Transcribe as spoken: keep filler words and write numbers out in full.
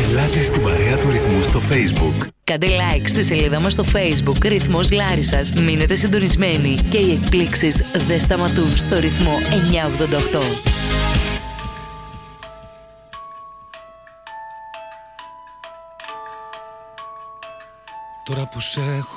Ελάτε στην παρέα του Ρυθμού στο Facebook. Κάντε like στη σελίδα μας στο Facebook Ρυθμός Λάρισσας. Μείνετε συντονισμένοι και οι εκπλήξεις δεν σταματούν στο Ρυθμό εννιακόσια ογδόντα οκτώ. Τώρα που σε έχω